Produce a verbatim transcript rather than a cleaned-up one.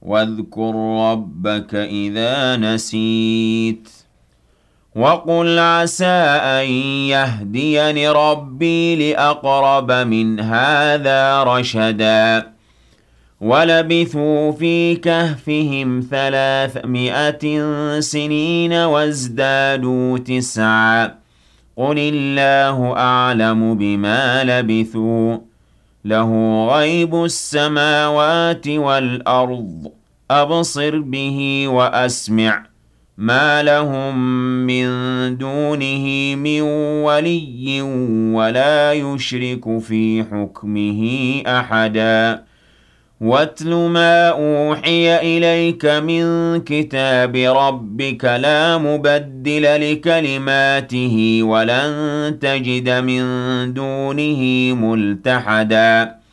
واذكر ربك إذا نسيت وقل عسى أن يهديني ربي لأقرب من هذا رشدا ولبثوا في كهفهم ثلاثمائة سنين وازدادوا تسعا قل الله أعلم بما لبثوا له غيب السماوات والأرض أبصر به وأسمع ما لهم من دونه من ولي ولا يشرك في حكمه أحدا واتل ما أوحي إليك من كتاب ربك لا مبدل لكلماته ولن تجد من دونه ملتحدا